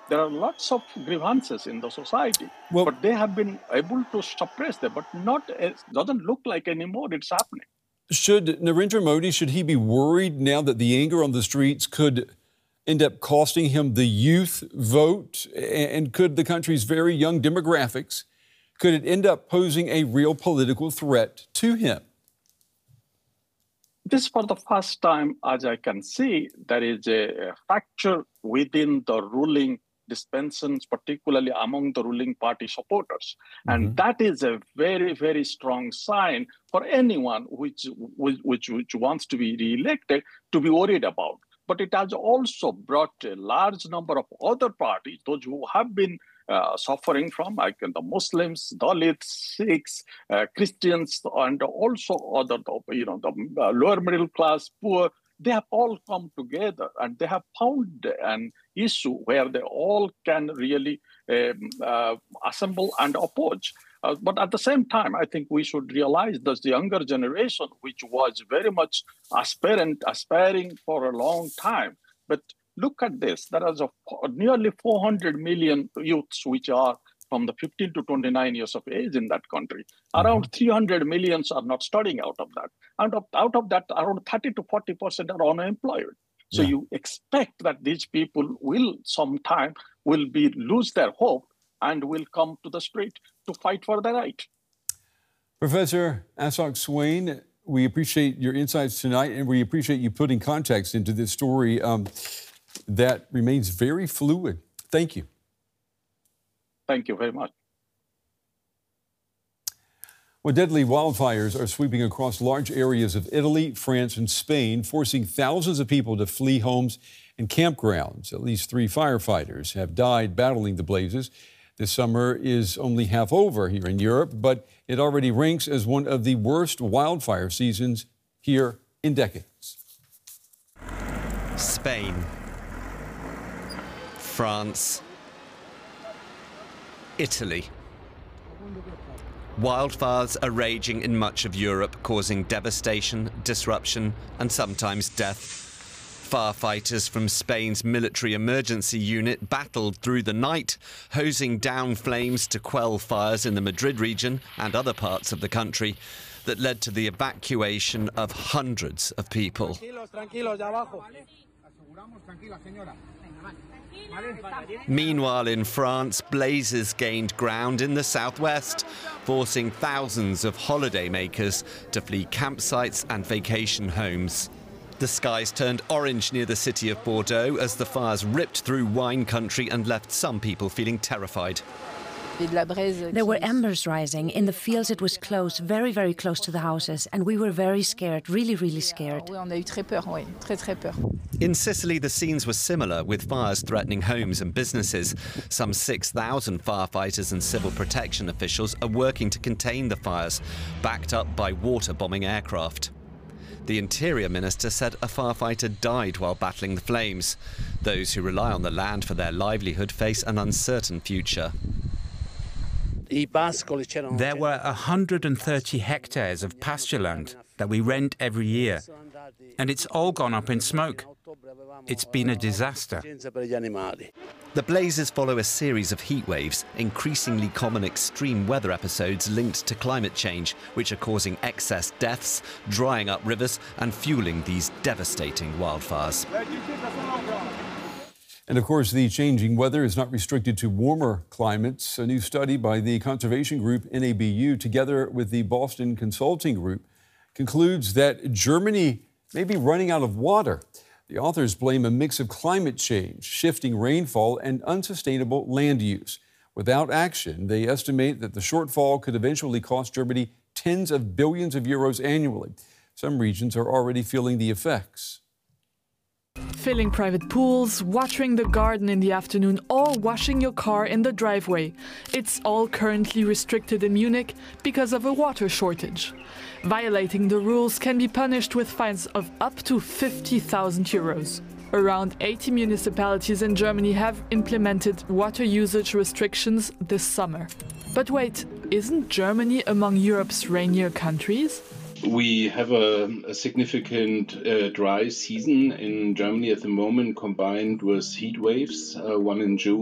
There are lots of grievances in the society, Well, but they have been able to suppress them, but not, it doesn't look like anymore it's happening. should Narendra Modi, should he be worried now that the anger on the streets could end up costing him the youth vote? And could the country's very young demographics, could it end up posing a real political threat to him? This, for the first time, as I can see, there is a fracture within the ruling dispensations, particularly among the ruling party supporters. And that is a very, very strong sign for anyone which wants to be re-elected to be worried about. But it has also brought a large number of other parties, those who have been suffering from, like the Muslims, Dalits, Sikhs, Christians, and also other, the lower middle class, poor. They have all come together and they have found an issue where they all can really assemble and oppose. But at the same time, I think we should realize that the younger generation, which was very much aspiring for a long time, but look at this. There is nearly 400 million youths which are from the 15 to 29 years of age in that country. Around 300 millions are not studying out of that. And out of that, around 30 to 40% are unemployed. So you expect that these people will sometime lose their hope and will come to the street to fight for their right. Professor Ashok Swain, we appreciate your insights tonight, and we appreciate you putting context into this story that remains very fluid. Thank you. Thank you very much. Well, deadly wildfires are sweeping across large areas of Italy, France, and Spain, forcing thousands of people to flee homes and campgrounds. At least 3 firefighters have died battling the blazes. This summer is only half over here in Europe, but it already ranks as one of the worst wildfire seasons here in decades. Spain, France, Italy. Wildfires are raging in much of Europe, causing devastation, disruption, and sometimes death. Firefighters from Spain's military emergency unit battled through the night, hosing down flames to quell fires in the Madrid region and other parts of the country that led to the evacuation of hundreds of people. Meanwhile, in France, blazes gained ground in the southwest, forcing thousands of holidaymakers to flee campsites and vacation homes. The skies turned orange near the city of Bordeaux as the fires ripped through wine country and left some people feeling terrified. There were embers rising. In the fields it was close, very, very close to the houses, and we were very scared, really, really scared. In Sicily, the scenes were similar, with fires threatening homes and businesses. Some 6,000 firefighters and civil protection officials are working to contain the fires, backed up by water-bombing aircraft. The Interior Minister said a firefighter died while battling the flames. Those who rely on the land for their livelihood face an uncertain future. There were 130 hectares of pasture land that we rent every year, and it's all gone up in smoke. It's been a disaster. The blazes follow a series of heat waves, increasingly common extreme weather episodes linked to climate change, which are causing excess deaths, drying up rivers, and fueling these devastating wildfires. And of course, the changing weather is not restricted to warmer climates. A new study by the conservation group NABU, together with the Boston Consulting Group, concludes that Germany may be running out of water. The authors blame a mix of climate change, shifting rainfall, and unsustainable land use. Without action, they estimate that the shortfall could eventually cost Germany tens of billions of euros annually. Some regions are already feeling the effects. Filling private pools, watering the garden in the afternoon, or washing your car in the driveway. It's all currently restricted in Munich because of a water shortage. Violating the rules can be punished with fines of up to 50,000 euros. Around 80 municipalities in Germany have implemented water usage restrictions this summer. But wait, isn't Germany among Europe's rainier countries? We have a significant dry season in Germany at the moment, combined with heat waves, one in June.